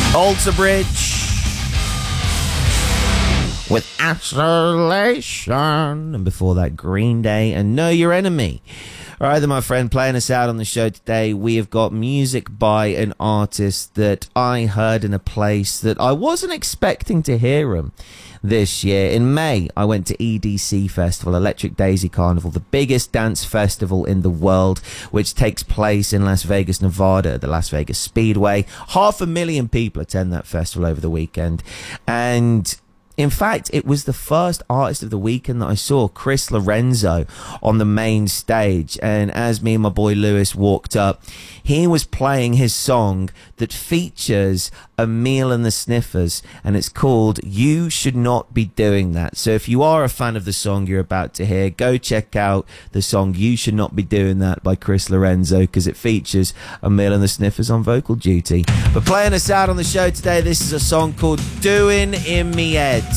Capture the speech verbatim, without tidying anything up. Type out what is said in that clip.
Alter Bridge with Isolation, and before that Green Day and Know Your Enemy. Alright then, my friend, playing us out on the show today, we have got music by an artist that I heard in a place that I wasn't expecting to hear him this year. In May, I went to E D C Festival, Electric Daisy Carnival, the biggest dance festival in the world, which takes place in Las Vegas, Nevada, the Las Vegas Speedway. Half a million people attend that festival over the weekend, and in fact, it was the first artist of the weekend that I saw, Chris Lorenzo, on the main stage. And as me and my boy Lewis walked up, he was playing his song that features Emil and the Sniffers, and it's called You Should Not Be Doing That. So if you are a fan of the song you're about to hear, go check out the song You Should Not Be Doing That by Chris Lorenzo, because it features Emil and the Sniffers on vocal duty. But playing us out on the show today, this is a song called Doing In Me Head.